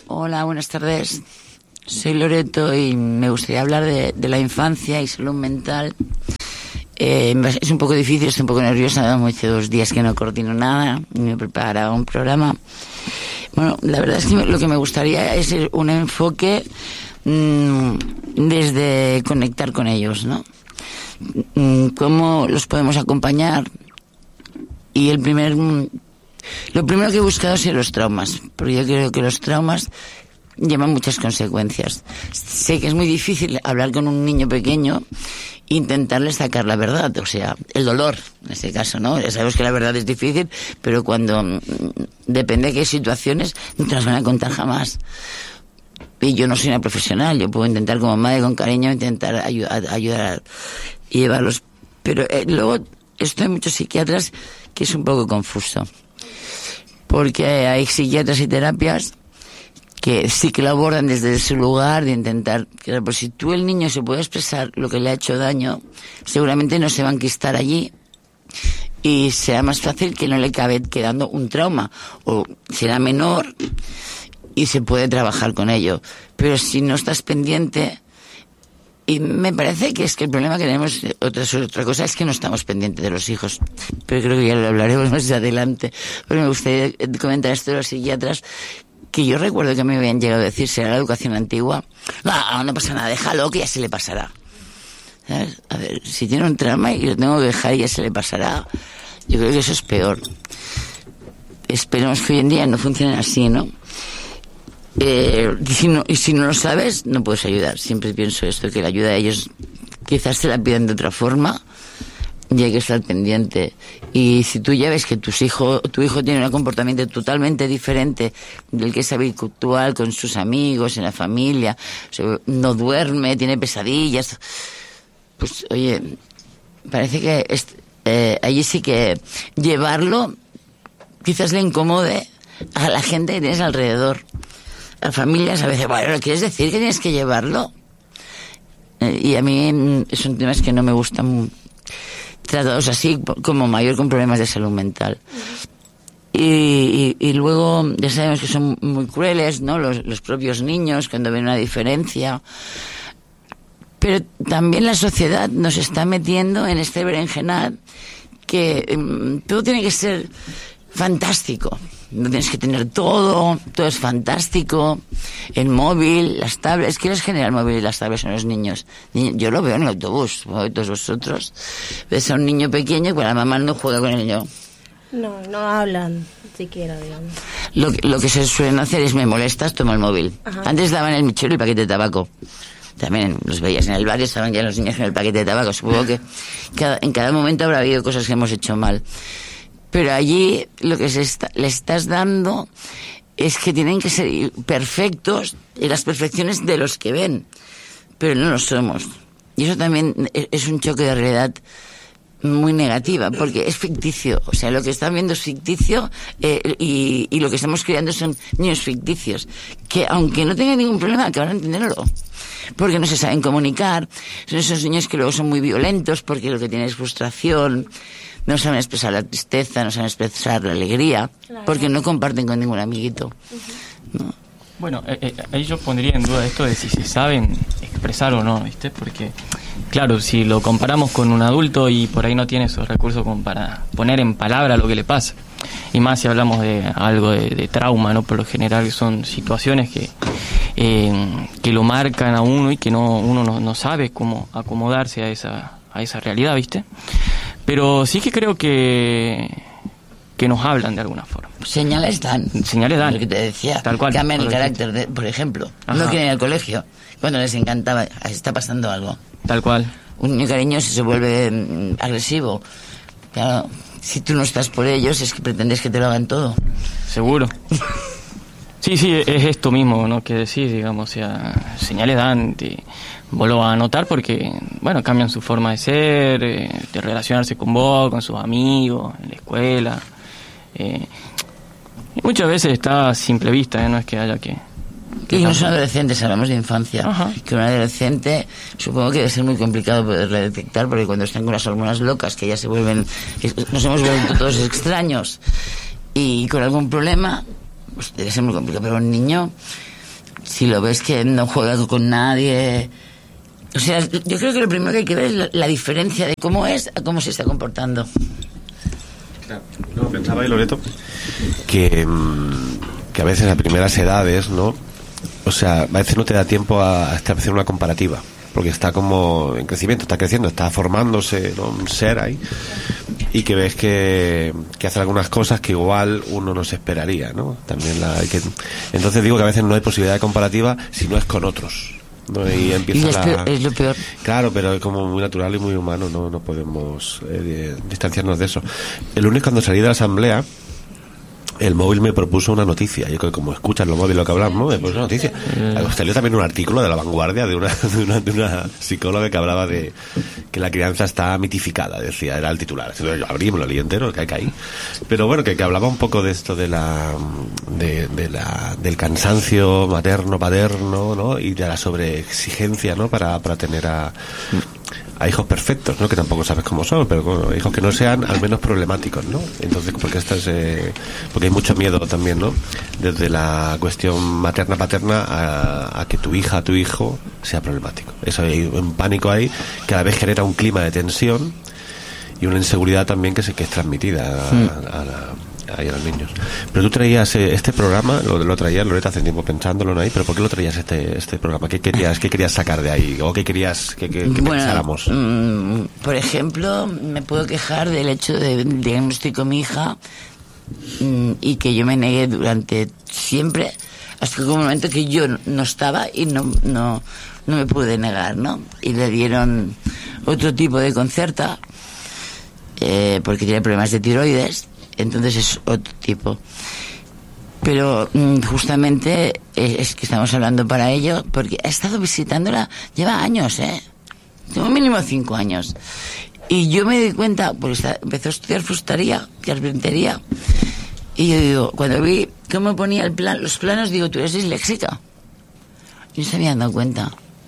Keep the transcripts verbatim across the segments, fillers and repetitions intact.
Hola, buenas tardes. Soy Loreto y me gustaría hablar de, de la infancia y salud mental. Eh, es un poco difícil, estoy un poco nerviosa, hace dos días que no coordino nada, me he preparado un programa. Bueno, la verdad es que lo que me gustaría es un enfoque mmm, desde conectar con ellos, ¿no? Cómo los podemos acompañar. Y el primer lo primero que he buscado son los traumas, porque yo creo que los traumas llevan muchas consecuencias. Sé que es muy difícil hablar con un niño pequeño e intentarle sacar la verdad, o sea, el dolor, en este caso, ¿no? Ya sabemos que la verdad es difícil, pero cuando depende de qué situaciones, no te las van a contar jamás. Y yo no soy una profesional, yo puedo intentar como madre con cariño intentar ayudar, ayudar y llevarlos, pero eh, luego esto hay muchos psiquiatras que es un poco confuso, porque hay psiquiatras y terapias que sí que lo abordan desde su lugar de intentar, claro, pues si tú el niño se puede expresar lo que le ha hecho daño, seguramente no se va a enquistar allí y será más fácil que no le acabe quedando un trauma, o será menor y se puede trabajar con ello. Pero si no estás pendiente, y me parece que es que el problema que tenemos, otra, otra cosa es que no estamos pendientes de los hijos, pero creo que ya lo hablaremos más adelante. Pero me gustaría comentar esto de los psiquiatras, que yo recuerdo que me habían llegado a decir, será la educación antigua, no, no pasa nada, déjalo que ya se le pasará. ¿Sabes? A ver, si tiene un trauma y lo tengo que dejar y ya se le pasará, yo creo que eso es peor. Esperemos que hoy en día no funcione así, ¿no? Eh, y, si no, y si no lo sabes, no puedes ayudar. Siempre pienso esto, que la ayuda a ellos quizás te la piden de otra forma y hay que estar pendiente. Y si tú ya ves que tus hijo, tu hijo tiene un comportamiento totalmente diferente del que es habitual con sus amigos, en la familia, no duerme, tiene pesadillas, pues oye, parece que es, eh, allí sí que llevarlo quizás le incomode a la gente que tienes alrededor. A familias a veces, bueno, ¿quieres decir que tienes que llevarlo? Eh, y a mí son temas que no me gustan tratados así, como mayor con problemas de salud mental. Y, y, y luego ya sabemos que son muy crueles, ¿no? Los, los propios niños cuando ven una diferencia. Pero también la sociedad nos está metiendo en este berenjenal que um, todo tiene que ser fantástico. No tienes que tener todo, todo es fantástico. El móvil, las tablets, es que les genera el móvil y las tablets en los niños. Yo lo veo en el autobús, todos vosotros. Ves a un niño pequeño y la mamá no juega con el niño. No, no hablan siquiera, digamos. Lo, lo que se suelen hacer es, me molestas, toma el móvil. Ajá. Antes daban el mechero y el paquete de tabaco. También los veías en el barrio, estaban ya los niños con el paquete de tabaco. Supongo que cada, en cada momento habrá habido cosas que hemos hecho mal. Pero allí lo que se está, le estás dando es que tienen que ser perfectos y las perfecciones de los que ven, pero no lo somos. Y eso también es un choque de realidad muy negativa, porque es ficticio. O sea, lo que están viendo es ficticio eh, y, y lo que estamos creando son niños ficticios, que aunque no tengan ningún problema, que van a entenderlo. Porque no se saben comunicar. Son esos niños que luego son muy violentos porque lo que tienen es frustración. No saben expresar la tristeza, no saben expresar la alegría, claro, porque no comparten con ningún amiguito. Uh-huh. ¿No? Bueno, eh, eh, ahí yo pondría en duda esto de si se saben expresar o no, ¿viste? Porque, claro, si lo comparamos con un adulto y por ahí no tiene esos recursos como para poner en palabra lo que le pasa, y más si hablamos de algo de, de trauma, ¿no? Por lo general son situaciones que eh, que lo marcan a uno y que no uno no, no sabe cómo acomodarse a esa a esa realidad, ¿viste? Pero sí que creo que que nos hablan de alguna forma. Señales dan. Señales dan. Lo que te decía. Tal cual. Cambian el carácter, de, por ejemplo. Ajá. No quieren ir al colegio. Cuando les encantaba, está pasando algo. Tal cual. Un niño cariñoso se vuelve mm, agresivo. Claro, si tú no estás por ellos, es que pretendes que te lo hagan todo. Seguro. Sí, sí, es esto mismo, ¿no? Que decís, digamos, o sea, señales dan, te, vos lo vas a notar porque, bueno, cambian su forma de ser, eh, de relacionarse con vos, con sus amigos, en la escuela. Eh, y muchas veces está a simple vista, ¿eh? No es que haya que... que y no son adolescentes, hablamos de infancia. Ajá. Que un adolescente, supongo que debe ser muy complicado poderle detectar, porque cuando están con las hormonas locas, que ya se vuelven, nos hemos vuelto todos extraños, y con algún problema, pues debe ser muy complicado. Pero un niño, si lo ves que no juega con nadie... O sea, yo creo que lo primero que hay que ver es la, la diferencia de cómo es a cómo se está comportando. Claro. No, pensaba ahí, Loreto, que, que a veces a primeras edades, ¿no? O sea, a veces no te da tiempo a, a establecer una comparativa, porque está como en crecimiento, está creciendo, está formándose, ¿no? Un ser ahí, y que ves que, que hace algunas cosas que igual uno no se esperaría, ¿no? También la hay que... Entonces digo que a veces no hay posibilidad de comparativa si no es con otros, ¿no? Y empieza y es, la... peor, es lo peor. Claro, pero es como muy natural y muy humano, no, no podemos eh, distanciarnos de eso. El lunes, cuando salí de la asamblea, el móvil me propuso una noticia. Yo creo que como escuchan los móviles lo que hablamos, me propuso una noticia. Mm. Salió también un artículo de La Vanguardia de una, de una de una psicóloga que hablaba de que la crianza está mitificada, decía, era el titular. Yo abrí, me lo leí entero, que caí. Pero bueno, que, que hablaba un poco de esto de la, de, de la del cansancio materno, paterno, ¿no? Y de la sobreexigencia, ¿no? Para, para tener a... a hijos perfectos, ¿no? Que tampoco sabes cómo son, pero bueno, hijos que no sean al menos problemáticos, ¿no? Entonces, porque esta es, eh, porque hay mucho miedo también, ¿no? Desde la cuestión materna paterna a, a que tu hija, tu hijo sea problemático. Eso hay un pánico ahí que a la vez genera un clima de tensión y una inseguridad también que se que es transmitida a, sí. a, a la ahí a los niños. Pero tú traías eh, este programa, lo, lo traías, Loreta, hace tiempo pensándolo, ¿no? Ahí, pero ¿por qué lo traías este este programa? ¿Qué querías qué querías sacar de ahí? ¿O qué querías que, que, que bueno, pensáramos? Mmm, por ejemplo, me puedo quejar del hecho de, de no estoy con mi hija mmm, y que yo me negué durante siempre, hasta que hubo un momento que yo no estaba y no, no, no me pude negar, ¿no? Y le dieron otro tipo de Concerta, eh, porque tiene problemas de tiroides. Entonces es otro tipo. Pero mmm, justamente es, es que estamos hablando para ello, porque ha estado visitándola, lleva años, ¿eh? Tengo mínimo cinco años. Y yo me di cuenta, porque está, empezó a estudiar fustería, carpintería, y yo digo, cuando vi cómo ponía el plan, los planos, digo, tú eres disléxica. Y no se habían dado cuenta.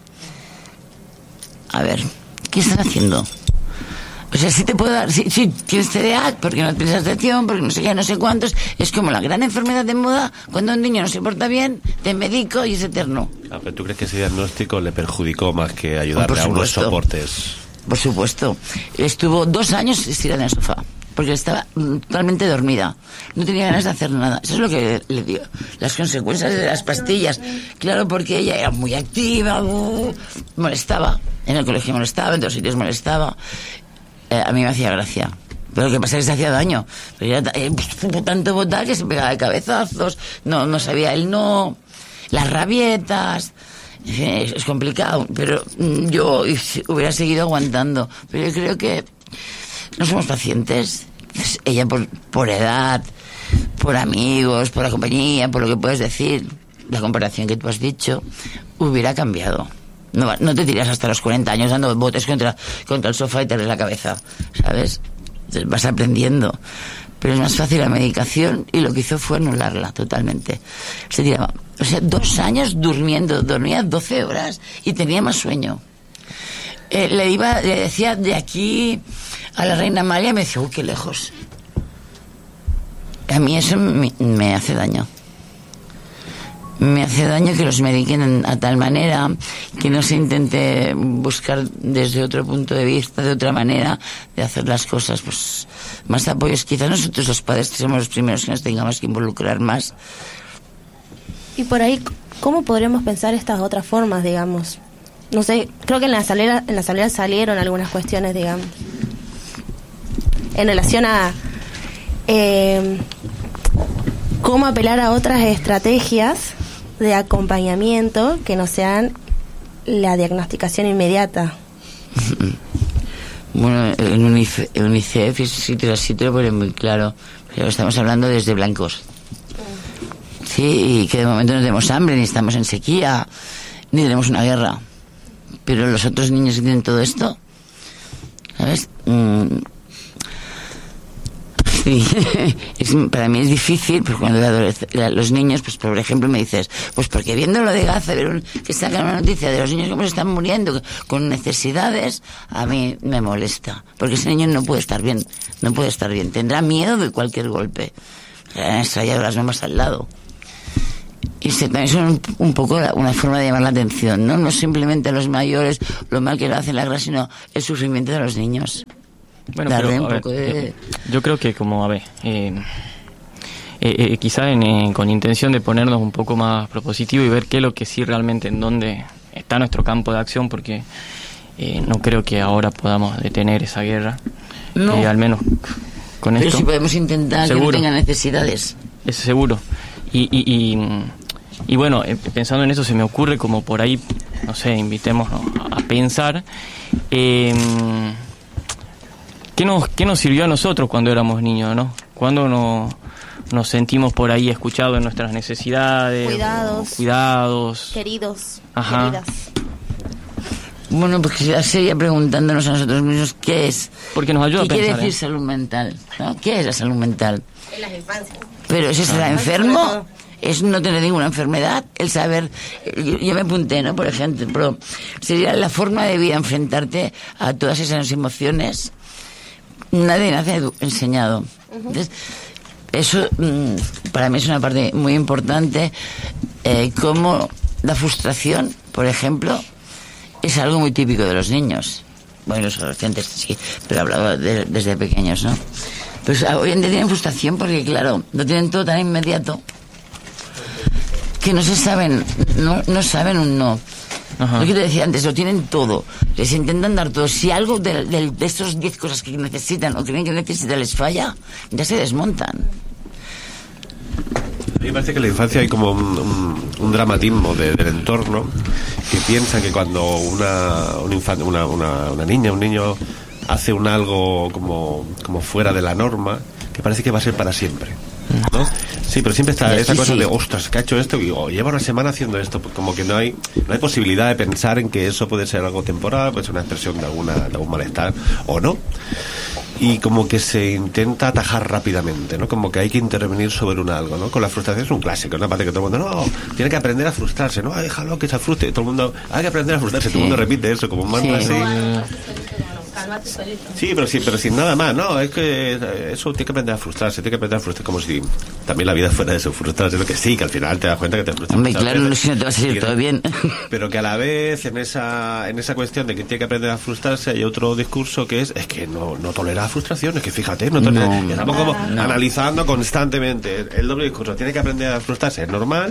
A ver, ¿qué están haciendo? O sea, sí te puedo dar, sí, sí tienes T D A H porque no tienes atención, porque no sé qué, no sé cuántos. Es como la gran enfermedad de moda, cuando un niño no se porta bien, te medico y es eterno. Ah, pero ¿tú crees que ese diagnóstico le perjudicó más que ayudarle a unos soportes? Por supuesto. Estuvo dos años estirada en el sofá, porque estaba totalmente dormida. No tenía ganas de hacer nada. Eso es lo que le dio. Las consecuencias de las pastillas. Claro, porque ella era muy activa, uh, molestaba. En el colegio molestaba, en todos sitios molestaba. Eh, a mí me hacía gracia, pero lo que pasa es que se hacía daño. Pero era eh, tanto votar que se pegaba de cabezazos, no no sabía él, no, las rabietas, eh, es complicado, pero mm, yo hubiera seguido aguantando. Pero yo creo que no somos pacientes. Entonces, ella por, por edad, por amigos, por la compañía, por lo que puedes decir, la comparación que tú has dicho, hubiera cambiado. No, no te tiras hasta los cuarenta años dando botes contra, contra el sofá y te das la cabeza, ¿sabes? Entonces vas aprendiendo. Pero es más fácil la medicación, y lo que hizo fue anularla totalmente. Se tiraba, o sea, dos años durmiendo, dormía doce horas y tenía más sueño. Eh, le iba, le decía de aquí a la Reina Amalia, me decía, uy, qué lejos. A mí eso me, me hace daño. Me hace daño que los mediquen a tal manera, que no se intente buscar desde otro punto de vista, de otra manera de hacer las cosas, pues más apoyos. Quizás nosotros los padres somos los primeros que nos tengamos que involucrar más. Y por ahí, ¿cómo podríamos pensar estas otras formas, digamos? No sé, creo que en la asamblea, en la asamblea salieron algunas cuestiones, digamos, en relación a eh, cómo apelar a otras estrategias de acompañamiento que no sean la diagnosticación inmediata. Bueno, en UNICEF, UNICEF y sitio así te lo pone muy claro, pero estamos hablando desde blancos. Sí, y que de momento no tenemos hambre, ni estamos en sequía, ni tenemos una guerra. Pero los otros niños que tienen todo esto, ¿sabes? Mm. Sí. Es, para mí es difícil, porque cuando de los niños, pues por ejemplo me dices, pues porque viendo lo de Gaza, ver un, que sacan una noticia de los niños cómo se están muriendo con necesidades, a mí me molesta, porque ese niño no puede estar bien, no puede estar bien, tendrá miedo de cualquier golpe. Le han estrellado las bombas al lado. Y se, también son un, un poco una forma de llamar la atención, ¿no? No simplemente a los mayores, lo mal que lo hacen la guerra, sino el sufrimiento de los niños. Bueno, Darle pero, un a ver, poco de... yo creo que como, a ver, eh, eh, eh, quizá en, eh, con intención de ponernos un poco más propositivo y ver qué es lo que sí realmente, en dónde está nuestro campo de acción, porque eh, no creo que ahora podamos detener esa guerra, No. eh, al menos con Pero esto. si podemos intentar Seguro. que no tengan necesidades. Es seguro. Y, y, y, y bueno, eh, pensando en eso se me ocurre como por ahí, no sé, invitémonos a pensar, eh, ¿qué nos, qué nos sirvió a nosotros cuando éramos niños, ¿no? Cuando nos, nos sentimos por ahí escuchados en nuestras necesidades, Cuidados. o cuidados. Queridos, Ajá. queridas. Bueno, pues ya sería preguntándonos a nosotros mismos qué es. Porque nos ayuda ¿Qué a quiere pensar, decir ¿eh? salud mental? ¿No? ¿Qué es la salud mental? En las infancias. Pero si será enfermo, es no tener ninguna enfermedad, el saber, yo, yo me apunté, ¿no? Por ejemplo, sería la forma de vida, enfrentarte a todas esas emociones. Nadie nace edu- enseñado. Entonces, eso mm, para mí es una parte muy importante, eh, como la frustración, por ejemplo, es algo muy típico de los niños. Bueno, los adolescentes sí, pero hablaba de- desde pequeños, ¿no? Pues hoy en día tienen frustración porque, claro, lo tienen todo tan inmediato que no se saben, no, no saben un no. Ajá. Lo que te decía antes, lo tienen todo. Les intentan dar todo. Si algo de, de, de estos diez cosas que necesitan o creen que necesitan les falla, ya se desmontan. A mí me parece que en la infancia hay como un, un, un dramatismo de, del entorno que piensa que cuando una, un infante, una, una, una niña, un niño hace un algo como, como fuera de la norma, que parece que va a ser para siempre, ¿no? Sí, pero siempre está Sí, esa cosa sí. de, ostras, que ha hecho esto y oh, lleva una semana haciendo esto, pues como que no hay no hay posibilidad de pensar en que eso puede ser algo temporal, puede ser una expresión de alguna de algún malestar o no. Y como que se intenta atajar rápidamente, ¿no? Como que hay que intervenir sobre un algo, ¿no? Con la frustración es un clásico, ¿no? Parece que todo el mundo, no, tiene que aprender a frustrarse, no, déjalo que se frustre, todo el mundo, hay que aprender a frustrarse, todo el mundo repite eso como un mantra Sí. así. Sí, pero sí, pero sin nada más, no, es que eso tiene que aprender a frustrarse, tiene que aprender a frustrarse, como si también la vida fuera de eso, frustrarse, lo que sí, que al final te das cuenta que te frustras. Hombre, muchas claro, veces. no, si no te va a salir Y- todo bien. Pero que a la vez en esa en esa cuestión de que tiene que aprender a frustrarse hay otro discurso que es es que no, no tolera frustraciones, que fíjate, no tolera, No, y estamos como no. analizando constantemente el, el doble discurso, tiene que aprender a frustrarse, es normal.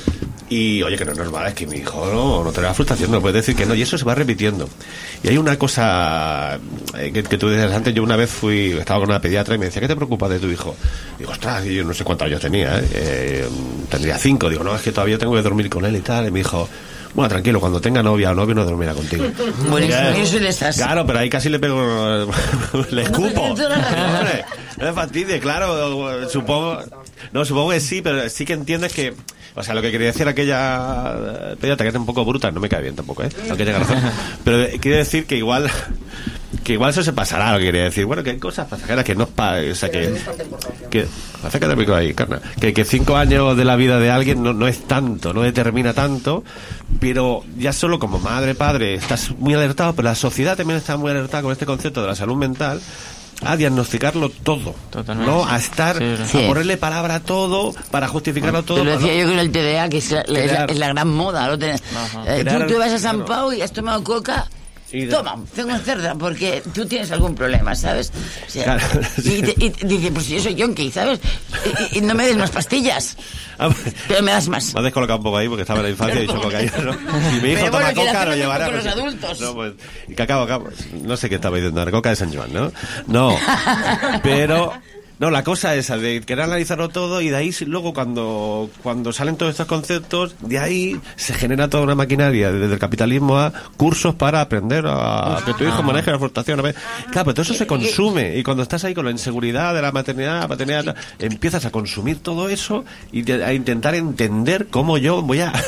Y oye, que no es normal, es que mi hijo no, no te da frustración, no puedes decir que no, y eso se va repitiendo. Y hay una cosa eh, que, que tú decías antes, yo una vez fui, estaba con una pediatra y me decía, ¿qué te preocupa de tu hijo? Digo, ostras, y yo no sé cuántos años tenía, ¿eh? Eh, tendría cinco, digo, no, es que todavía tengo que dormir con él y tal, y me dijo, bueno, tranquilo, cuando tenga novia o novio no dormirá contigo. Bueno, Ya, eso es desastre. claro, pero ahí casi le pego, le escupo. Hombre, no me fastidie, claro, supongo, no, supongo que sí, pero sí que entiendes que, o sea, lo que quería decir aquella eh, pediatra que es un poco bruta, no me cae bien tampoco, ¿eh? Aunque tenga razón. Pero eh, quiere decir que igual, que igual eso se pasará, lo que quería decir. Bueno, que hay cosas pasajeras que no es para, o sea, que, que, acércate al micro ahí, carna, que, que cinco años de la vida de alguien no, no es tanto, no determina tanto, pero ya solo como madre, padre, estás muy alertado, pero la sociedad también está muy alertada con este concepto de la salud mental, a diagnosticarlo todo, Totalmente. ¿no? A estar, Sí, a sí. ponerle palabra a todo, para justificarlo todo. Te lo para decía no- yo con el T D A, que es la, la- es la- Crear. es la gran moda. ¿No? Te- Ajá. eh, Crear- tú, tú vas a San claro. Pau y has tomado coca. Y de- Toma, tengo cerda, porque tú tienes algún problema, ¿sabes? O sea, Claro, sí. y, te- y te dice, pues yo soy yonki, ¿sabes? Y, y- y no me des más pastillas, Ah, pues, pero me das más. me has descolocado un poco ahí porque estaba en la infancia y he dicho cocaína, ¿no? Si mi hijo Pero toma bueno, que la coca, lo hacemos llevará. con los pues, adultos. No, pues, y cacao, cacao. No sé qué estaba diciendo, la coca de San Juan, ¿no? No, pero... No, la cosa esa de querer analizarlo todo y de ahí luego cuando, cuando salen todos estos conceptos, de ahí se genera toda una maquinaria desde el capitalismo a cursos para aprender a, a que tu hijo maneje la frustración. A ver. Claro, pero todo eso se consume y cuando estás ahí con la inseguridad de la maternidad, paternidad, tal, empiezas a consumir todo eso y te- a intentar entender cómo yo voy a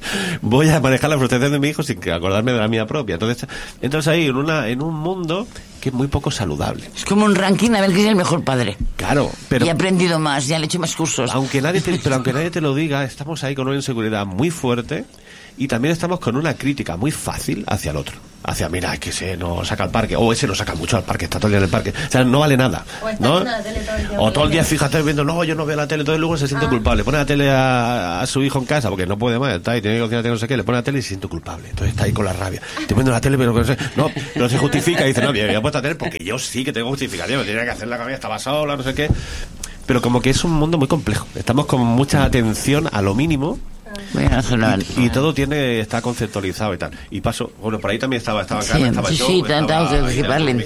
voy a manejar la frustración de mi hijo sin que acordarme de la mía propia. Entonces, entras ahí en una en un mundo que es muy poco saludable. Es como un ranking a ver quién es el mejor padre. Claro, pero... Y he aprendido más, ya le he hecho más cursos. Aunque nadie te, pero aunque nadie te lo diga, estamos ahí con una inseguridad muy fuerte y también estamos con una crítica muy fácil hacia el otro. Hacia, mira, es que ese no saca al parque, o ese no saca mucho al parque, está todo el día en el parque. O sea, no vale nada, ¿no? O todo el día, fíjate, viendo, no, yo no veo la tele, todo y luego se siente ah. culpable. Pone la tele a, a su hijo en casa, porque no puede más, está ahí, tiene que cocinar, no sé qué, le pone la tele y se siente culpable. Entonces está ahí con la rabia. Estoy viendo la tele, pero no sé, no, no se justifica, y dice, no, me he puesto la tele porque yo sí que tengo justificación, me tenía que hacer la comida, estaba sola, no sé qué. Pero como que es un mundo muy complejo. Estamos con mucha atención a lo mínimo. Y, y todo tiene está conceptualizado y tal. Y paso, bueno, por ahí también estaba, estaba sí, Carla, estaba sí, yo. Sí, tengo que equiparle.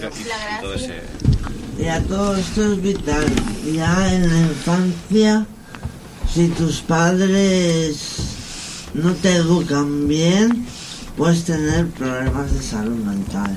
Ya todo esto es vital. Ya en la infancia, si tus padres no te educan bien, puedes tener problemas de salud mental.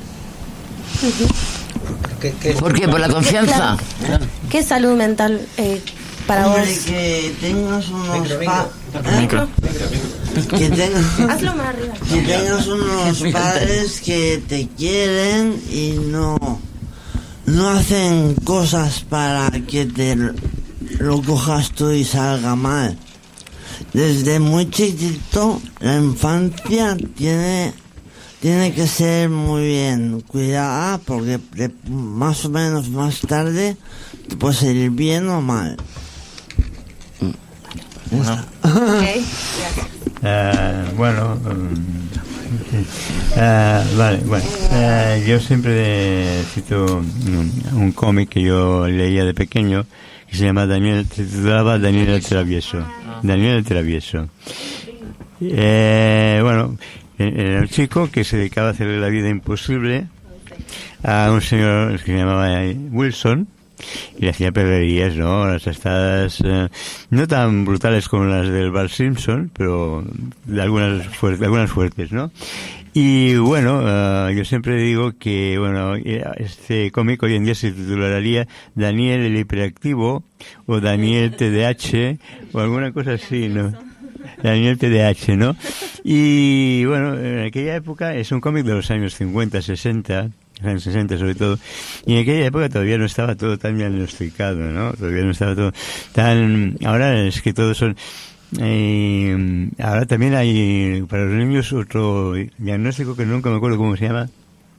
¿Qué, qué? ¿Por qué? ¿Por la confianza? ¿Qué, claro. ¿Qué salud mental eh, para Hombre, vos? Que tengas unos micro, pa micro. Micro. Que tengas, hazlo más arriba. Que tengas unos padres que te quieren y no no hacen cosas para que te lo cojas tú y salga mal. Desde muy chiquito la infancia tiene tiene que ser muy bien cuidada, porque de, más o menos más tarde te puede salir bien o mal. Bueno. Okay. Uh, bueno, um, uh, vale, bueno, uh, yo siempre cito un, un cómic que yo leía de pequeño que se llama Daniel, se titulaba Daniel el Travieso. Daniel el Travieso. Eh, bueno, era un chico que se dedicaba a hacerle la vida imposible a un señor que se llamaba Wilson. Y le hacía perrerías, ¿no? Las estadas eh, no tan brutales como las del Bart Simpson, pero de algunas fuertes, algunas fuertes, ¿no? Y bueno, uh, yo siempre digo que, bueno, este cómic hoy en día se titularía Daniel el Hiperactivo o Daniel T D A H o alguna cosa así, ¿no? Daniel T D A H, ¿no? Y bueno, en aquella época es un cómic de los años cincuenta, sesenta, años sesenta sobre todo, y en aquella época todavía no estaba todo tan diagnosticado, ¿no? Todavía no estaba todo tan... Ahora es que todos son... Eh, ahora también hay para los niños otro diagnóstico que nunca me acuerdo cómo se llama.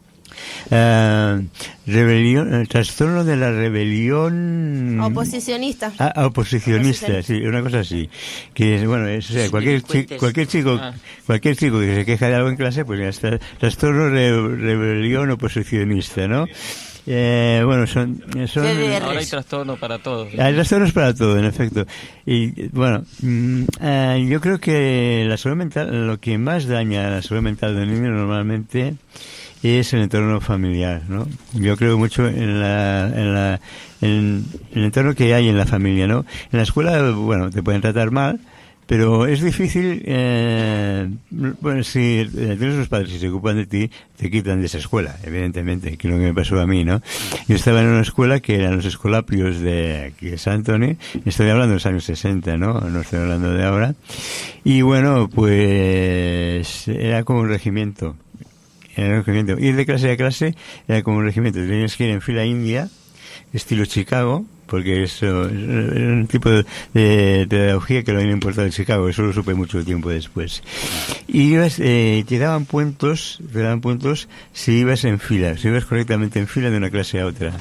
Uh, rebelión, el trastorno de la rebelión oposicionista. Ah, oposicionista, oposicionista, sí, una cosa así. Que es, bueno, es, o sea, cualquier chico, cualquier chico, ah. cualquier chico que se queja de algo en clase, pues ya está, trastorno de rebelión oposicionista, ¿no? Eh, bueno, son, son... Ahora hay trastorno para todos. Hay trastornos para todo, en efecto. Y, bueno, mm, eh, yo creo que la salud mental, lo que más daña a la salud mental del niño normalmente es el entorno familiar, ¿no? Yo creo mucho en la, en la, en el entorno que hay en la familia, ¿no? En la escuela, bueno, te pueden tratar mal, pero es difícil, eh, bueno, si tienes unos padres y se ocupan de ti, te quitan de esa escuela, evidentemente, que es lo que me pasó a mí, ¿no? Yo estaba en una escuela que eran los escolapios de aquí de San Antonio, estoy hablando de los años sesenta, ¿no? No estoy hablando de ahora. Y bueno, pues era como un regimiento. Era un regimiento. Ir de clase a clase era como un regimiento. Tenías que ir en fila india, estilo Chicago, porque eso es un tipo de, de pedagogía que lo habían importado de Chicago, eso lo supe mucho tiempo después. Y ibas, eh, te daban puntos, te daban puntos si ibas en fila, si ibas correctamente en fila de una clase a otra.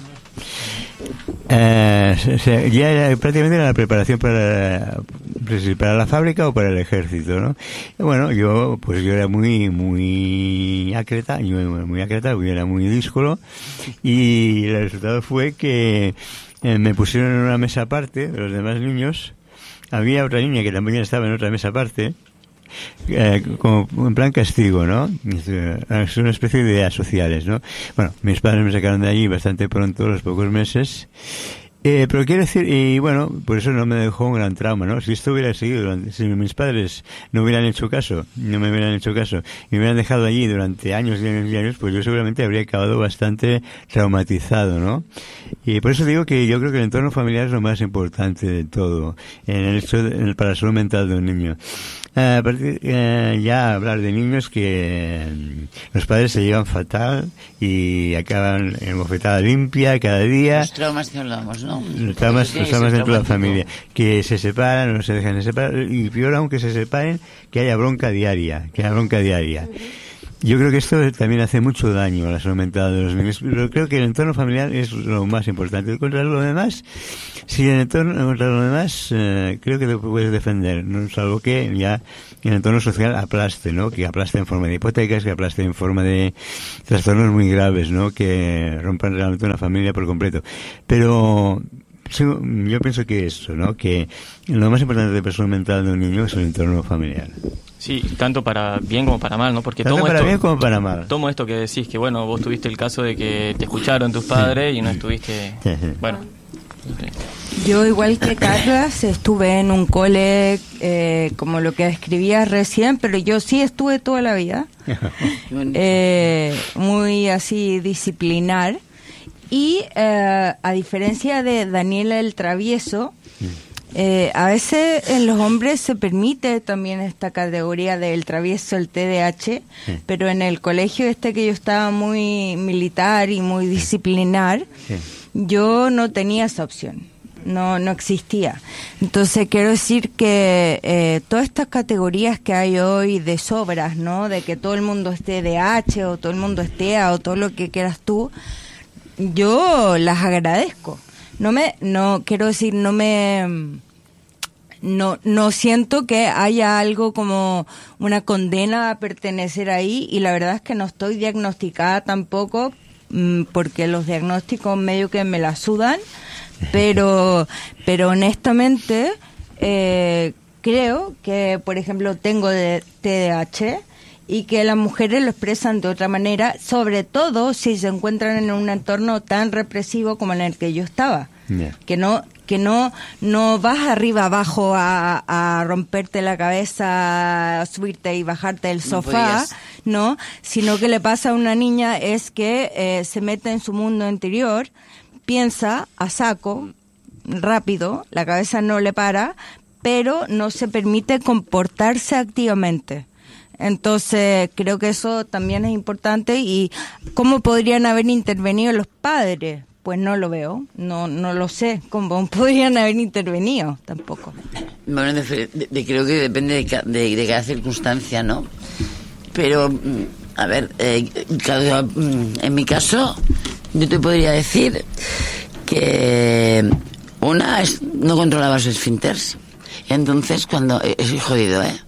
Eh, o sea, ya era, prácticamente era la preparación para, para la fábrica o para el ejército, ¿no? Y bueno, yo, pues yo era muy, muy acreta, yo muy acreta, yo era muy díscolo, y el resultado fue que eh, me pusieron en una mesa aparte de los demás niños. Había otra niña que también estaba en otra mesa aparte, Eh, como en plan castigo, ¿no? Es una especie de ideas sociales, ¿no? Bueno, mis padres me sacaron de allí bastante pronto, a los pocos meses, Eh, pero quiero decir, y bueno, por eso no me dejó un gran trauma, ¿no? Si esto hubiera seguido, durante, si mis padres no hubieran hecho caso, no me hubieran hecho caso, y me hubieran dejado allí durante años y años y años, pues yo seguramente habría acabado bastante traumatizado, ¿no? Y por eso digo que yo creo que el entorno familiar es lo más importante de todo, en el hecho de, en el, para la salud mental de un niño. A partir, eh, ya hablar de niños que eh, los padres se llevan fatal y acaban en bofetada limpia cada día. Los traumas que hablamos, ¿no? Los traumas, Sí, los traumas sí, dentro de la traumático. familia. Que se separan o no se dejan de separar. Y peor aún que se separen, que haya bronca diaria. Que haya bronca diaria. Yo creo que esto también hace mucho daño a la salud mental de los niños. Pero creo que el entorno familiar es lo más importante. Contra lo demás, si el entorno, contra lo demás, eh, creo que te puedes defender, ¿no? Salvo que ya el entorno social aplaste, ¿no? Que aplaste en forma de hipotecas, que aplaste en forma de trastornos muy graves, ¿no? Que rompan realmente una familia por completo. Pero sí, yo pienso que eso, ¿no? Que lo más importante de la salud mental de un niño es el entorno familiar. Sí, tanto para bien como para mal, ¿no? Porque Tanto tomo para esto, bien como para mal. tomo esto que decís, que bueno, vos tuviste el caso de que te escucharon tus padres y no estuviste... Sí, sí. Bueno. Yo, igual que Carlas, estuve en un cole eh, como lo que describía recién, pero yo sí estuve toda la vida, eh, muy así disciplinar. Y eh, a diferencia de Daniela el Travieso, eh, a veces en los hombres se permite también esta categoría del travieso, el T D A H, Sí. pero en el colegio este que yo estaba muy militar y muy disciplinar, Sí. yo no tenía esa opción, no no existía. Entonces quiero decir que eh, todas estas categorías que hay hoy de sobras, ¿no? De que todo el mundo es T D A H o todo el mundo es T E A o todo lo que quieras tú, yo las agradezco. No me, no quiero decir, no me, no, no siento que haya algo como una condena a pertenecer ahí, y la verdad es que no estoy diagnosticada tampoco, mmm, porque los diagnósticos medio que me la sudan, pero, pero honestamente eh, creo que, por ejemplo, tengo de T D A H y que las mujeres lo expresan de otra manera, sobre todo si se encuentran en un entorno tan represivo como en el que yo estaba. Yeah. Que no que no no vas arriba abajo a, a romperte la cabeza, a subirte y bajarte del No sofá, podías. no, sino que le pasa a una niña es que eh, se mete en su mundo interior, piensa a saco, rápido, la cabeza no le para, pero no se permite comportarse activamente. Entonces creo que eso también es importante. ¿Y cómo podrían haber intervenido los padres? Pues no lo veo, no no lo sé cómo podrían haber intervenido tampoco. Bueno, de, de- de- creo que depende de, ca- de, de cada circunstancia, ¿no? Pero, mm, a ver, eh, cada- mm, en mi caso, yo te podría decir que una es, no controlaba los esfínteres. Entonces, cuando... eh, Es jodido, ¿eh?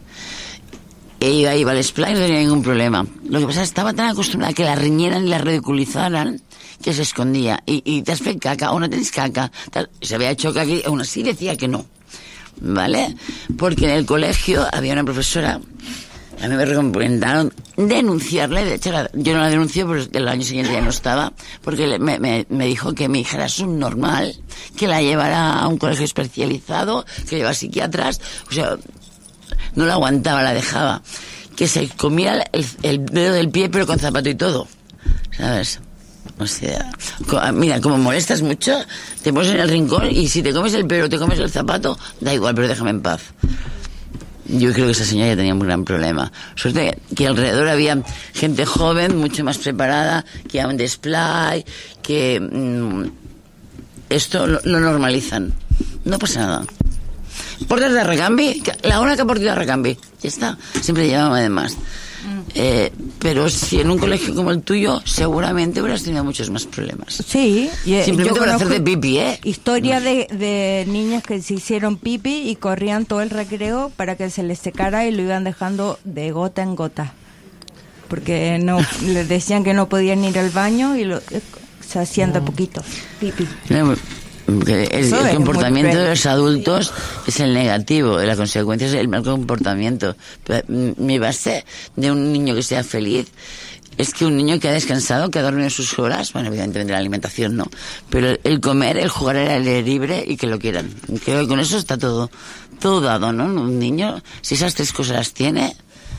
E iba, iba al splash, no tenía ningún problema. Lo que pasa es que estaba tan acostumbrada a que la riñeran y la ridiculizaran que se escondía. Y, y te has feito caca, o no tienes caca. Tal. Se había hecho caca y aún así decía que no. ¿Vale? Porque en el colegio había una profesora, a mí me recomendaron denunciarle. De hecho, la- yo no la denuncié porque el año siguiente ya no estaba, porque le- me, me, me dijo que mi hija era subnormal, que la llevara a un colegio especializado, que llevaba psiquiatras. O sea, no la aguantaba, la dejaba. Que se comía el, el dedo del pie, pero con zapato y todo. ¿Sabes? O sea, co- mira, como molestas mucho, te pones en el rincón y si te comes el pelo o te comes el zapato, da igual, pero déjame en paz. Yo creo que esa señora ya tenía un gran problema. Suerte que alrededor había gente joven, mucho más preparada, que iban de display, que mm, esto lo, lo normalizan. No pasa nada. Portes de recambi, la única portera de recambi, ya está, siempre llevaba además. Eh, pero si en un colegio como el tuyo, seguramente hubieras tenido muchos más problemas. Sí, y- Simplemente yo por conozco hacer de pipi, ¿eh? historia de, de niñas que se hicieron pipi y corrían todo el recreo para que se les secara y lo iban dejando de gota en gota. Porque no les decían que no podían ir al baño y lo, se hacían de poquito pipi. No, que el, Eso el es comportamiento muy de cruel. los adultos es el negativo, la consecuencia es el mal comportamiento. Pero, mm, mi base de un niño que sea feliz es que un niño que ha descansado, que ha dormido sus horas, bueno, evidentemente la alimentación no, pero el comer, el jugar al aire libre y que lo quieran. Creo que con eso está todo, todo dado, ¿no? Un niño, si esas tres cosas las tiene,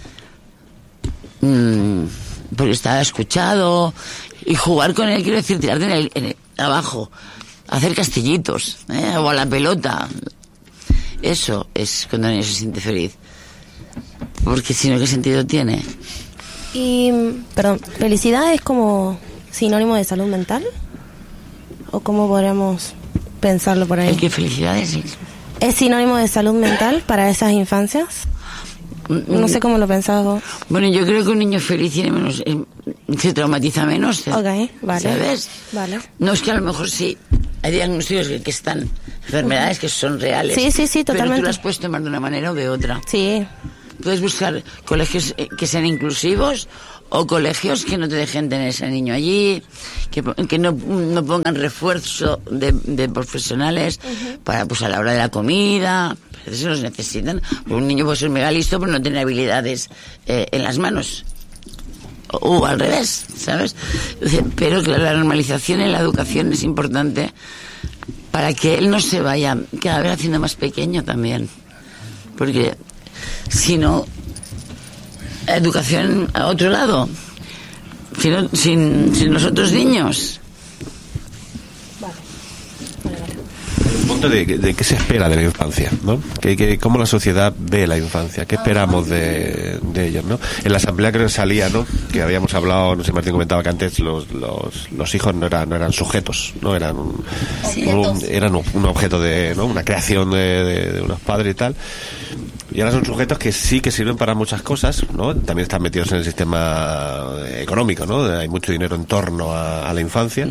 mmm, porque está escuchado, y jugar con él, quiero decir, tirarte en el, en el, abajo, hacer castillitos, ¿eh? O a la pelota. Eso es cuando el niño se siente feliz. Porque si no, ¿qué sentido tiene? Y, perdón, ¿felicidad es como sinónimo de salud mental? ¿O cómo podríamos pensarlo por ahí? ¿El qué felicidad es? ¿Es sinónimo de salud mental para esas infancias? No sé cómo lo pensabas vos. Bueno, yo creo que un niño feliz tiene menos, eh, se traumatiza menos. Se, ok, vale. ¿Sabes? Vale. No, es que a lo mejor sí, hay diagnósticos que, que están, enfermedades uh-huh. que son reales. Sí, sí, sí, totalmente. Pero tú las puedes tomar de una manera o de otra. Sí. Puedes buscar colegios que sean inclusivos o colegios que no te dejen tener ese niño allí, que, que no, no pongan refuerzo de, de profesionales uh-huh. para, pues, a la hora de la comida. Si los necesitan. Un niño puede ser mega listo pero no tiene habilidades eh, en las manos. O, o al revés, ¿sabes? Pero que la normalización en la educación es importante para que él no se vaya cada vez haciendo más pequeño también. Porque si no, educación a otro lado, si no, sin, sin los otros niños. Un punto de, de qué se espera de la infancia, ¿no? Que, que, cómo la sociedad ve la infancia, qué esperamos de, de ellos, ¿no? En la asamblea creo que salía, ¿no? Que habíamos hablado, no sé, Martín comentaba que antes los, los, los hijos no eran, no eran sujetos, ¿no? Eran un, un, eran un, un objeto de, ¿no? Una creación de, de, de unos padres y tal. Y ahora son sujetos que sí que sirven para muchas cosas, ¿no? También están metidos en el sistema económico, ¿no? Hay mucho dinero en torno a, a la infancia.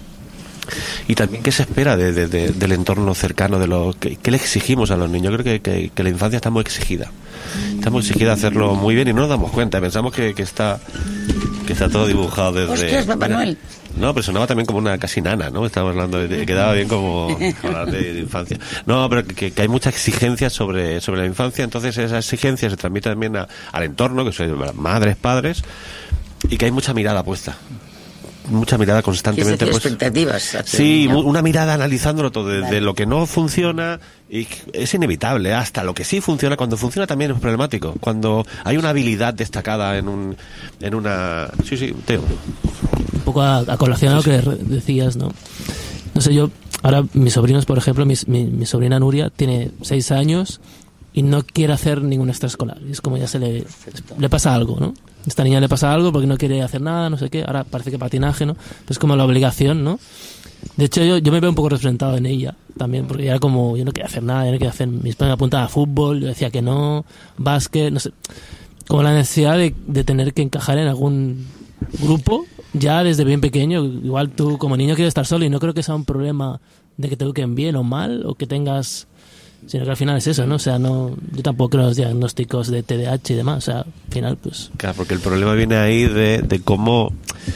Y también qué se espera de, de, de, del entorno cercano, de lo que, que le exigimos a los niños. Yo creo que, que, que la infancia está muy exigida. Está muy exigida hacerlo muy bien y no nos damos cuenta. Pensamos que, que está que está todo dibujado desde... Hostias, Papá Noel. No, pero sonaba también como una casi nana, ¿no? Estábamos hablando de, de quedaba bien como hablar de, de infancia. No, pero que, que hay mucha exigencia sobre, sobre la infancia, entonces esa exigencia se transmite también a, al entorno, que son madres, padres, y que hay mucha mirada puesta. Mucha mirada constantemente. Pues, expectativas. Sí, una mirada analizándolo todo, desde vale. lo que no funciona, y es inevitable, hasta lo que sí funciona. Cuando funciona también es problemático. Cuando hay una habilidad destacada en un en una... Sí, sí, Teo. Un poco a, a colación a lo que decías, ¿no? No sé, yo... Ahora mis sobrinos, por ejemplo, mis, mi, mi sobrina Nuria tiene seis años y no quiere hacer ningún extraescolar. Y es como ya se le, le pasa algo, ¿no? Esta niña le pasa algo porque no quiere hacer nada, no sé qué. Ahora parece que patinaje, ¿no? Pues como la obligación, ¿no? De hecho, yo, yo me veo un poco representado en ella también, porque ya era como, yo no quería hacer nada, yo no quería hacer, mis padres me apuntaban a fútbol, yo decía que no, básquet, no sé. Como la necesidad de, de tener que encajar en algún grupo, ya desde bien pequeño. Igual tú como niño quieres estar solo y no creo que sea un problema de que te eduquen bien o mal, o que tengas... Sino que al final es eso, ¿no? O sea, no, yo tampoco creo en los diagnósticos de T D A H y demás. O sea, al final, pues... Claro, porque el problema viene ahí de, de cómo...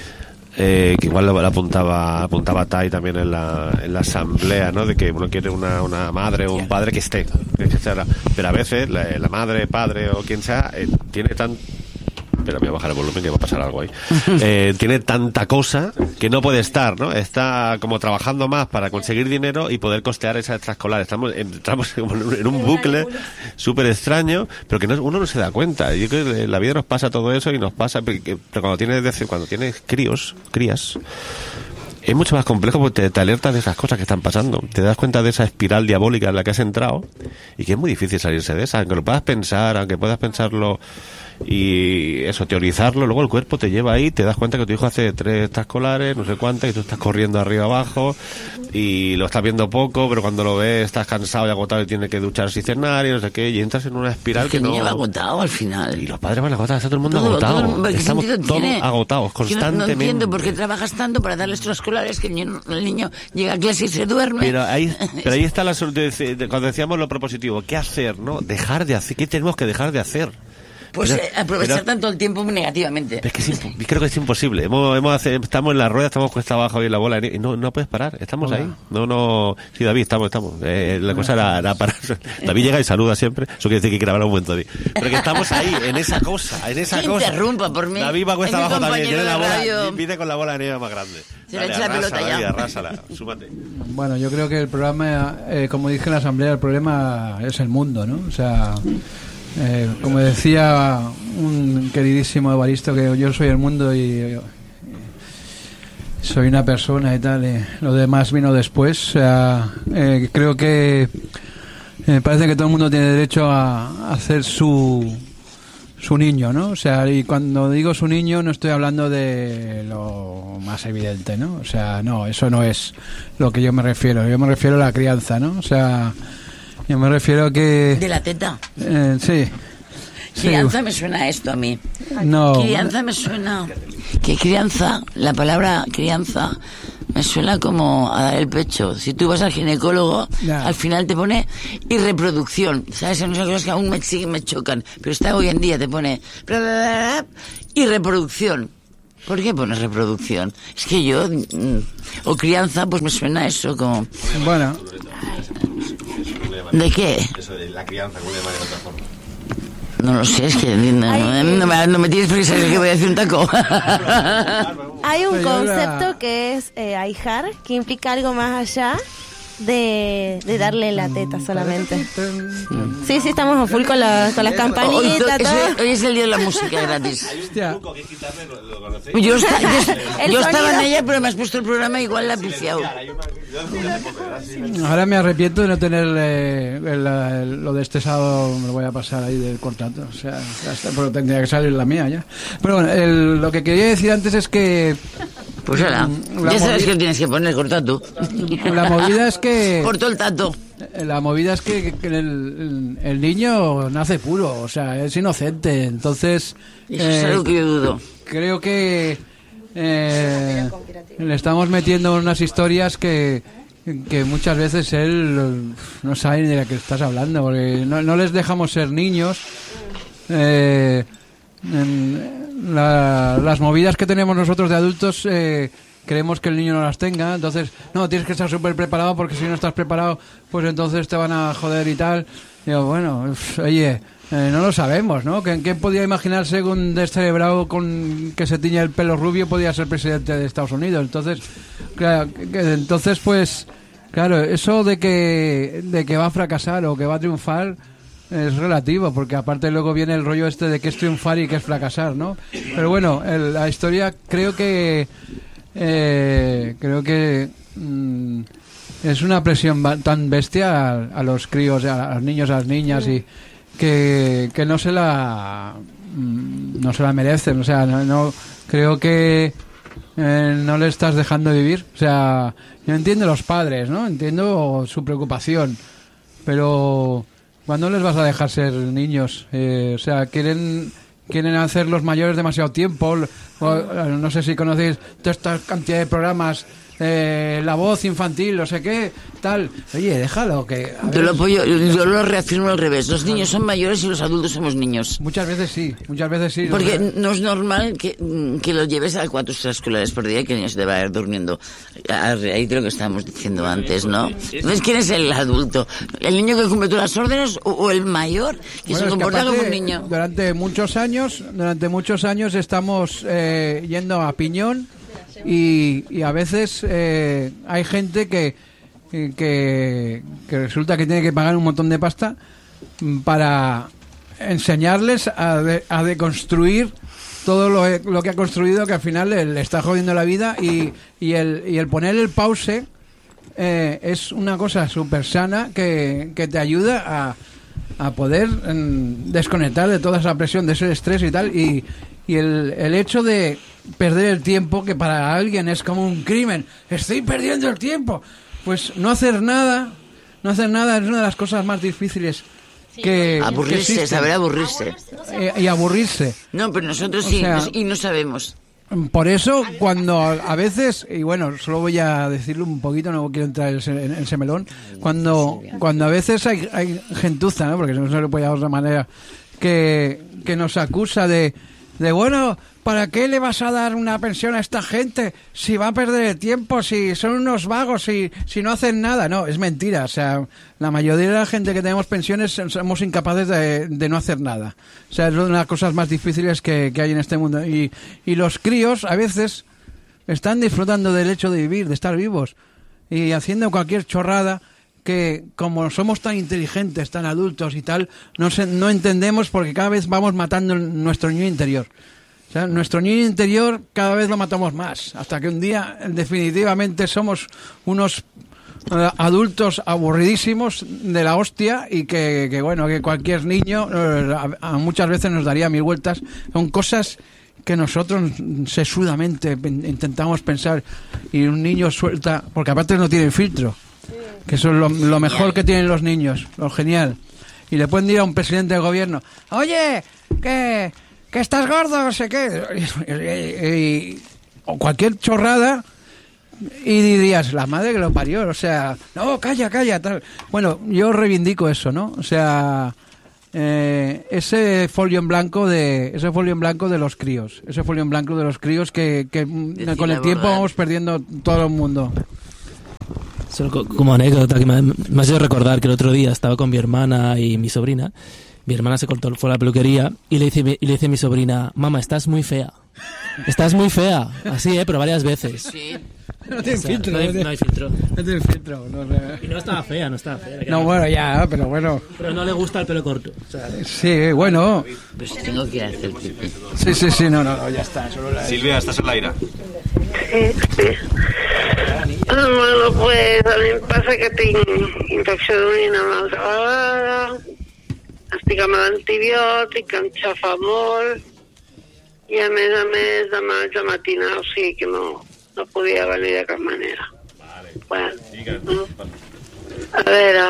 Eh, que igual lo, lo apuntaba apuntaba Tai también en la, en la asamblea, ¿no? De que uno quiere una, una madre o un padre que esté. Pero a veces la, la madre, padre o quien sea, eh, tiene tan... Pero voy a bajar el volumen que va a pasar algo ahí. Eh, tiene tanta cosa que no puede estar, ¿no? Está como trabajando más para conseguir dinero y poder costear esa extraescolar. Estamos, entramos como en un bucle súper extraño, pero que no, uno no se da cuenta. Yo creo que en la vida nos pasa todo eso y nos pasa, pero cuando tienes, cuando tienes críos, crías, es mucho más complejo porque te, te alertas de esas cosas que están pasando. Te das cuenta de esa espiral diabólica en la que has entrado y que es muy difícil salirse de esa. Aunque lo puedas pensar, aunque puedas pensarlo y eso, teorizarlo, luego el cuerpo te lleva ahí, te das cuenta que tu hijo hace tres extraescolares, no sé cuántas, y tú estás corriendo arriba abajo y lo estás viendo poco, pero cuando lo ves estás cansado y agotado y tienes que ducharse y cenar y no sé qué, y entras en una espiral que, que no... El niño va agotado al final. Y los padres van agotados, está todo el mundo todo, agotado. Todo, estamos todos tiene? agotados, constantemente. No, no entiendo por qué trabajas tanto para darle extraescolares que el niño, el niño llega a clase y se duerme. Pero ahí, pero ahí está la... Cuando decíamos lo propositivo, ¿qué hacer, no? Dejar de hacer, ¿qué tenemos que dejar de hacer? Pues Pero- eh, aprovechar pero- tanto el tiempo negativamente. Es que es imp- creo que es imposible. Hemos, hemos hace- estamos en la rueda, estamos cuesta abajo y en la bola y no, no puedes parar. Estamos Hola. ahí. No, no. Sí, David, estamos, estamos. Eh, la cosa era, era parar. David llega y saluda siempre. Eso quiere decir que quiere hablar un momento, David. Pero que estamos ahí, en esa cosa, en esa Que cosa. interrumpa por mí. David va cuesta Es mi abajo también. compañero Tiene la de bola. radio. Vive con la bola de nieve más grande. Se le echa la pelota arrasa, ya. David, arrásala. Súmate. Bueno, yo creo que el programa, eh, como dije en la asamblea, el problema es el mundo, ¿no? O sea, eh, como decía un queridísimo Evaristo, que yo soy el mundo y, y soy una persona y tal, y lo demás vino después. O sea, eh, creo que me parece que todo el mundo tiene derecho a, a hacer su su niño, ¿no? O sea, y cuando digo su niño no estoy hablando de lo más evidente, ¿no? O sea, no, eso no es lo que yo me refiero. Yo me refiero a la crianza, ¿no? O sea, yo me refiero a que... De la teta. Eh, sí. Sí. Crianza me suena a esto a mí. No. Crianza me suena... Que crianza, la palabra crianza, me suena como a dar el pecho. Si tú vas al ginecólogo, Ya. al final te pone y reproducción. ¿Sabes? Son esas cosas que aún me, siguen, me chocan. Pero está hoy en día, te pone y reproducción. ¿Por qué pones reproducción? Es que yo... mm, o crianza, pues me suena a eso como... Bueno, ¿De qué? Eso de la crianza, como le llaman de otra forma. No lo sé, es que no, no, no me, no me tienes porque sabes que voy a decir un taco. Hay un Pero yo la- concepto que es eh, ahijar, que implica algo más allá de, de darle la teta solamente. Sí, sí, estamos a full con, la, con las Hoy, campanitas, to- todo. es- hoy es el día de la música gratis. hostia, Yo, esta- yo- El yo estaba sonido. en ella, pero me has puesto el programa igual la he pifiado. ahora me arrepiento de no tener eh, el- el- lo de este sábado, me lo voy a pasar ahí del contrato. O sea, ya está, pero tendría que salir la mía ya. Pero bueno, el- lo que quería decir antes es que Pues ahora, La ya sabes movi- que lo tienes que poner, corta tú. la movida es que... Por todo el tato. La movida es que, que el, el niño nace puro, o sea, es inocente, entonces Eso es algo que yo dudo. creo que eh, le estamos metiendo unas historias que, que muchas veces él no sabe ni de la que estás hablando, porque no, no les dejamos ser niños. Eh, en la- las movidas que tenemos nosotros de adultos eh, creemos que el niño no las tenga, entonces no, tienes que estar súper preparado porque si no estás preparado pues entonces te van a joder y tal. Digo, bueno, uf, oye, eh, no lo sabemos, ¿no? ¿Quién, quién podía imaginarse que un descerebrado con que se tiña el pelo rubio podía ser presidente de Estados Unidos? Entonces, claro, que- que- entonces pues, claro, eso de que, de que va a fracasar o que va a triunfar es relativo, porque aparte luego viene el rollo este de que es triunfar y que es fracasar, ¿no? Pero bueno, el- la historia creo que eh, creo que mm, es una presión ba- tan bestia a, a los críos, a, a los niños, a las niñas y que, que no se la mm, no se la merecen, o sea, no, no- creo que eh, no le estás dejando vivir, o sea, yo entiendo los padres, ¿no? Entiendo su preocupación, pero ¿cuándo les vas a dejar ser niños? Eh, o sea, quieren quieren hacerlos mayores demasiado tiempo. O, no sé si conocéis toda esta cantidad de programas, eh, La Voz infantil, no sé qué, tal. Oye, déjalo, que... a Yo ver, lo apoyo, yo lo reafirmo al revés. Los niños son mayores y los adultos somos niños. muchas veces sí, muchas veces sí. Porque no es normal que, que lo lleves a cuatro horas escolares por día y que el niño se te va a ir durmiendo. A raíz de lo que estábamos diciendo antes, ¿no? Entonces, ¿quién es el adulto? ¿El niño que cumple todas las órdenes o, o el mayor que Bueno, se es que comporta aparte, como un niño? Durante muchos años, durante muchos años estamos eh, yendo a piñón y, y a veces eh, hay gente que, que que resulta que tiene que pagar un montón de pasta mm, para enseñarles a, de- a deconstruir todo lo, lo que ha construido, que al final le, le está jodiendo la vida y, y el y el poner el pause eh, es una cosa súper sana que, que te ayuda a, a poder mm, desconectar de toda esa presión, de ese estrés y tal. Y, y el, el hecho de perder el tiempo, que para alguien es como un crimen, estoy perdiendo el tiempo, pues no hacer nada, no hacer nada es una de las cosas más difíciles que, que Aburrirse, existen. saber aburrirse. Eh, y aburrirse. No, pero nosotros O sí, sea, nos- y no sabemos. Por eso, cuando a veces, y bueno, solo voy a decirlo un poquito, no quiero entrar en ese, en ese melón, cuando, cuando a veces hay, hay gentuza, ¿no? Porque no se le puede llamar de otra manera, que, que nos acusa de, de, bueno, ¿para qué le vas a dar una pensión a esta gente si va a perder el tiempo, si son unos vagos, si, si no hacen nada? No, es mentira. O sea, la mayoría de la gente que tenemos pensiones somos incapaces de, de no hacer nada. O sea, es una de las cosas más difíciles que, que hay en este mundo. Y, y los críos a veces están disfrutando del hecho de vivir, de estar vivos, y haciendo cualquier chorrada que, como somos tan inteligentes, tan adultos y tal, no, se, no entendemos, porque cada vez vamos matando nuestro niño interior. O sea, nuestro niño interior cada vez lo matamos más, hasta que un día definitivamente somos unos uh, adultos aburridísimos de la hostia, y que, que bueno, que cualquier niño uh, a, a muchas veces nos daría mil vueltas. Son cosas que nosotros sesudamente intentamos pensar, y un niño suelta, porque aparte no tienen filtro, que eso es lo, lo mejor que tienen los niños, lo genial. Y le pueden decir a un presidente del gobierno, oye, que, que estás gordo, no sé qué, y, y, o cualquier chorrada, y dirías, la madre que lo parió, o sea, no, calla, calla, tal. Bueno, yo reivindico eso, ¿no? O sea, eh, ese folio en blanco de ese folio en blanco de los críos, ese folio en blanco de los críos que, que con el tiempo vamos perdiendo todo el mundo. Solo como anécdota que me, me has hecho recordar que el otro día estaba con mi hermana y mi sobrina. Mi hermana se cortó, fue a la peluquería y le dice, y le dice a mi sobrina, mamá, estás muy fea. Estás muy fea. Así, ¿eh? Pero varias veces. Sí. No tiene O sea, filtro. no hay- no hay filtro. No tiene filtro. No, no. Y no estaba fea, no estaba fea. No, bueno, ya, pero bueno. Pero no le gusta el pelo corto. O sea, Sí, bueno. Pues tengo que hacer pipí. Sí, sí, sí, no, no, no, ya está. Solo la... Silvia, estás al aire. Sí, sí. Bueno, pues a mi em passa que tinc infecció d'orina una altra vegada, estic amb l'antibiòtic, em xafa molt, i a més a més demà haig de matinar, o sigui que no, no podia venir de cap manera. Vale. Bueno, a veure,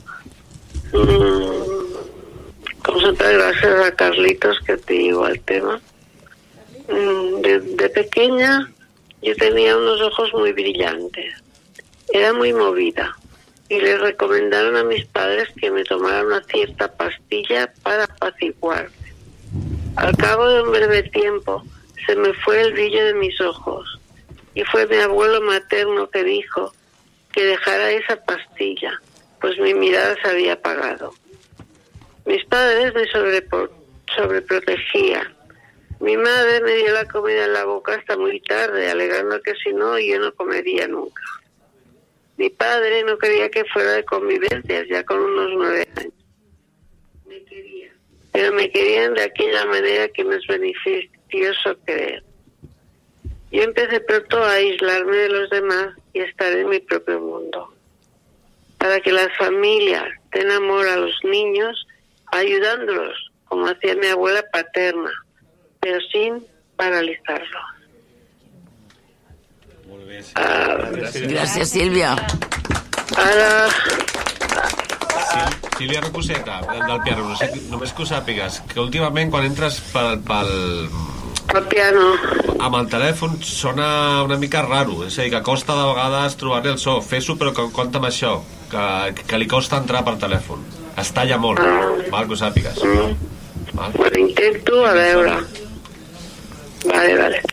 mm, com sempre, gràcies a Carlitos que te digo el tema. Mm, de, de pequeña yo tenía unos ojos muy brillantes, era muy movida y le recomendaron a mis padres que me tomara una cierta pastilla para apaciguarme. Al cabo de un breve tiempo se me fue el brillo de mis ojos y fue mi abuelo materno que dijo que dejara esa pastilla, pues mi mirada se había apagado. Mis padres me sobrepo- sobreprotegían. Mi madre me dio la comida en la boca hasta muy tarde, alegando que si no, yo no comería nunca. Mi padre no quería que fuera de convivencias, ya con unos nueve años. Me querían, pero me querían de aquella manera que me es beneficioso creer. Yo empecé pronto a aislarme de los demás y a estar en mi propio mundo. Para que las familias den amor a los niños, ayudándolos, como hacía mi abuela paterna, pero sin paralizarlo. Ah, Gràcies, Sílvia. ara, Sílvia Rocoseta, del piano, no sé, només que ho sàpigues, que últimament quan entres pel, pel, el piano, amb el telèfon sona una mica raro, és a dir, que costa de vegades trobar-li el so. Fes-ho, però que, compta amb això, que, que li costa entrar per telèfon. Es talla molt, val, que ho sàpigues. Val? bueno, intento, a veure. Vale, vale.